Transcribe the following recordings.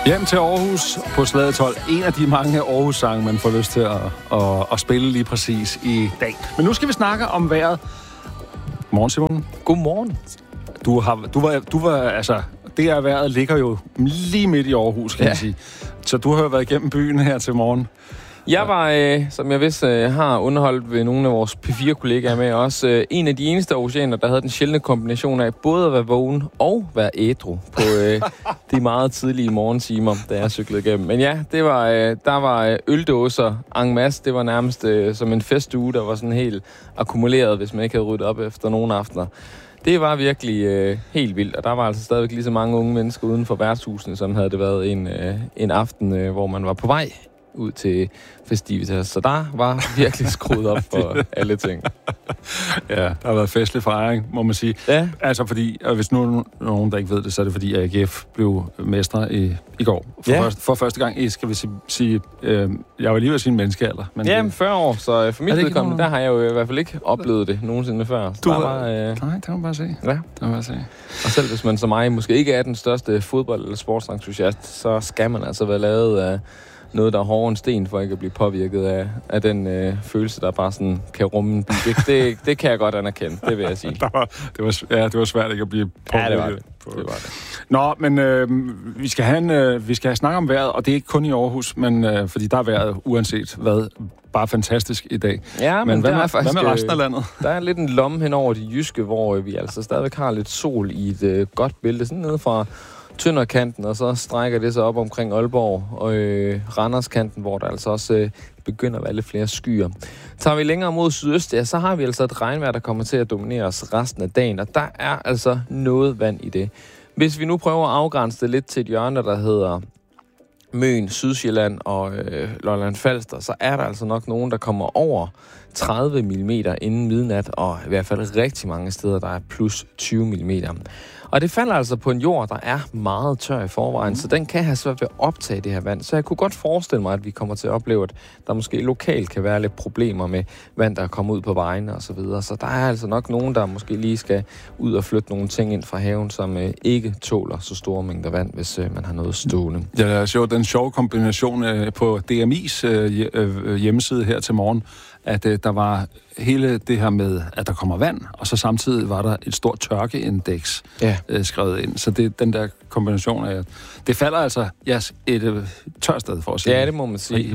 Hjem til Aarhus på Slaget 12. En af de mange Aarhus-sange, man får lyst til at spille lige præcis i dag. Men nu skal vi snakke om vejret. Godmorgen, Simon. Godmorgen. Du var altså, det her vejret ligger jo lige midt i Aarhus, kan man sige. Så du har jo været igennem byen her til morgen. Jeg var, som jeg vidste, har underholdt ved nogle af vores P4-kollegaer med, også en af de eneste aarhusianer, der havde den sjældne kombination af både at være vågen og være ædru på de meget tidlige morgentimer, da jeg cyklede igennem. Men ja, der var øldåser en masse. Det var nærmest som en festuge, der var sådan helt akkumuleret, hvis man ikke havde ryddet op efter nogle aftener. Det var virkelig helt vildt, og der var altså stadigvæk lige så mange unge mennesker uden for værtshusene, som havde det været en aften, hvor man var på vej ud til festivitas. Så der var virkelig skruet op for alle ting. Ja, der har været festlig fejring, må man sige. Ja. Altså fordi, og hvis nu nogen, der ikke ved det, så er det fordi, at AGF blev mestre i går. For første gang, skal vi sige, jeg var lige ved at sige en menneskealder. Men ja, 40 år, så for mit vedkommende, der har jeg jo i hvert fald ikke oplevet det nogensinde før. Nej, det må man bare se. Ja. Det må man se. Og selv hvis man som mig måske ikke er den største fodbold- eller sportsentusiast, så skal man altså være lavet af noget, der er hårdere end sten, for ikke at blive påvirket af den følelse, der bare sådan kan rumme en bil. Det kan jeg godt anerkende, det vil jeg sige. Det var svært ikke at blive påvirket. Ja, det var det. Nå, men vi skal have snak om vejret, og det er ikke kun i Aarhus, men fordi der er vejret uanset hvad bare fantastisk i dag. Ja, men hvad med resten af landet? Der er lidt en lomme hen over de jyske, hvor vi altså stadigvæk har lidt sol i et godt bælte, sådan nede fra Tønderkanten, og så strækker det sig op omkring Aalborg og Randerskanten, hvor der altså også begynder at være lidt flere skyer. Tager vi længere mod sydøst, ja, så har vi altså et regnvejr, der kommer til at dominere os resten af dagen, og der er altså noget vand i det. Hvis vi nu prøver at afgrænse det lidt til et hjørne, der hedder Møn, Sydsjælland og Lolland Falster, så er der altså nok nogen, der kommer over 30 mm inden midnat, og i hvert fald rigtig mange steder, der er plus 20 mm. Og det falder altså på en jord, der er meget tør i forvejen, så den kan have svært ved at optage det her vand. Så jeg kunne godt forestille mig, at vi kommer til at opleve, at der måske lokalt kan være lidt problemer med vand, der kommer ud på vejene og så videre. Så der er altså nok nogen, der måske lige skal ud og flytte nogle ting ind fra haven, som ikke tåler så store mængder vand, hvis man har noget stående. Ja, det er sjovt. Den sjove kombination på DMI's hjemmeside her til morgen, at der var hele det her med, at der kommer vand, og så samtidig var der et stort tørkeindeks skrevet ind. Så det den der kombination af, det falder altså et tørt sted for at sige. Ja, det må man sige.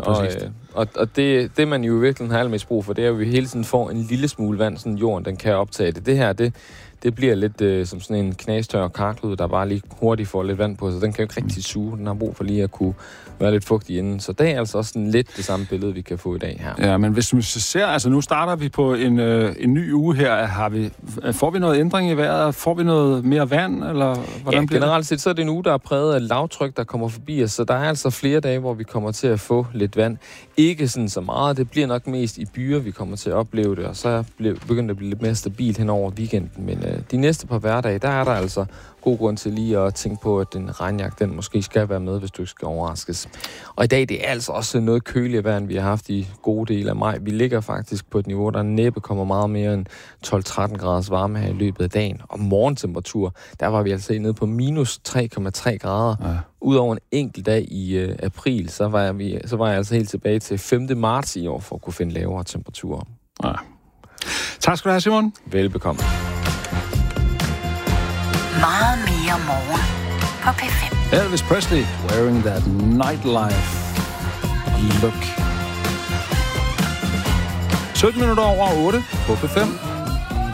Og det man jo virkelig har allermest brug for, det er jo, at vi hele tiden får en lille smule vand, sådan jorden den kan optage det. Det her, det bliver lidt som sådan en knastør karklud, der bare lige hurtigt får lidt vand på, så den kan jo ikke rigtig suge. Den har brug for lige at kunne være lidt fugtig inden. Så det er altså også sådan lidt det samme billede, vi kan få i dag her. Ja, men hvis vi ser, altså nu starter vi på en ny uge her. Får vi noget ændring i vejret? Får vi noget mere vand? Eller hvordan bliver generelt set, så er det en uge, der er præget af lavtryk, der kommer forbi os. Så der er altså flere dage, hvor vi kommer til at få lidt vand. Ikke sådan så meget. Det bliver nok mest i byer, vi kommer til at opleve det. Og så begynder det at blive lidt mere stabilt hen over weekenden. Men de næste par hverdage, der er der altså god grund til lige at tænke på, at den regnjakke, den måske skal være med, hvis du ikke skal overraskes. Og i dag, det er altså også noget køligere vejr, end vi har haft i gode dele af maj. Vi ligger faktisk på et niveau, der næppe kommer meget mere end 12-13 graders varme her i løbet af dagen. Og morgentemperatur, der var vi altså nede på minus 3,3 grader. Ja. Udover en enkelt dag i april, så var jeg altså helt tilbage til 5. marts i år, for at kunne finde lavere temperaturer. Ja. Tak skal du have, Simon. Velbekomme. Meget mere morgen på P5. Elvis Presley, Wearing That Nightlife Look. 17 minutter over 8 på P5.